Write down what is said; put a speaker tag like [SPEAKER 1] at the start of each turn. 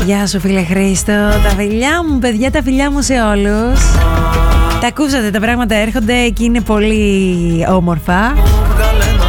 [SPEAKER 1] Γεια σου φίλε Χρήστο. Τα φιλιά μου παιδιά, τα φιλιά μου σε όλους. Τα ακούσατε, τα πράγματα έρχονται και είναι πολύ όμορφα.